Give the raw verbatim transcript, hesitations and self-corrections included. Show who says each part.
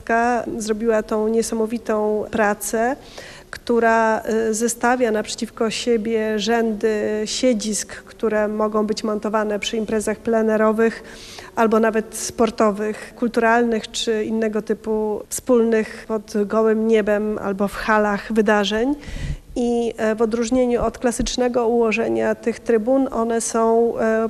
Speaker 1: Polska zrobiła tą niesamowitą pracę, która zestawia naprzeciwko siebie rzędy siedzisk, które mogą być montowane przy imprezach plenerowych albo nawet sportowych, kulturalnych czy innego typu wspólnych pod gołym niebem albo w halach wydarzeń. I w odróżnieniu od klasycznego ułożenia tych trybun one są